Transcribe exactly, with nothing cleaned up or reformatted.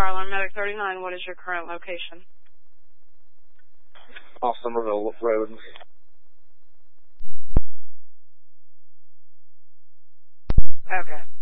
Fire Alarm Medic thirty-nine, what is your current location? Off Somerville Road. Okay.